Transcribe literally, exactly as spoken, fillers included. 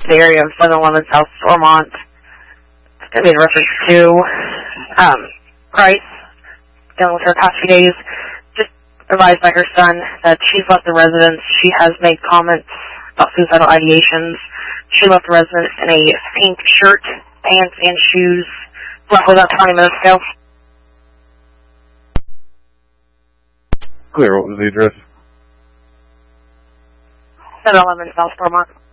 the area of seven eleven South Stormont. It's going to be in reference to um, Price, dealing with her past few days. Just advised by her son that she's left the residence. She has made comments about suicidal ideations. She left the residence in a pink shirt, pants, and shoes roughly about twenty minutes ago. Clear, what was the address? seven eleven South Stormont.